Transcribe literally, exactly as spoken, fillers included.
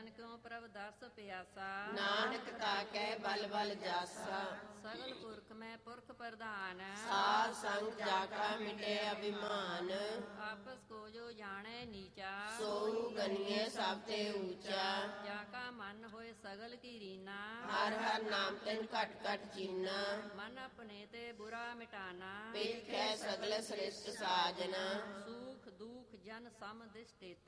ਕਿਉ ਪ੍ਰਭ ਦਰਸ ਪਿਆਸਾ। ਨਾਨਕ ਤਾਕੈ ਬਲ ਬਲ ਜਾਸਾ। ਸਗਲ ਪੁਰਖ ਮੈਂ ਪੁਰਖ ਪ੍ਰਧਾਨ। ਸਾਧ ਸੰਗ ਜਾ ਕਾ ਮਿਟੇ ਅਭਿਮਾਨ। ਆਪਸ ਕੋ ਜੋ ਜਾਣੈ ਨੀਚਾ। ਸੋਊ ਗਨੀਏ ਸਭ ਤੇ ਊਚਾ। ਜਾ ਕਾ ਮਨ ਹੋਏ ਸਗਲ ਕੀ ਰੀਨਾ। ਹਰ ਹਰ ਨਾਮ ਤਿਨ ਘਟ ਘਟ ਚੀਨਾ। ਮਨ ਆਪਣੇ ਤੇ ਬੁਰਾ ਮਿਟਾਨਾ। ਵੇਖੈ ਸਗਲ ਸ੍ਰਿਸ਼ਟ ਸਾਜਨ। ਸੂਖ ਦੁਖ ਜਨ ਸਮ ਦਿਸਟੇਤਾ।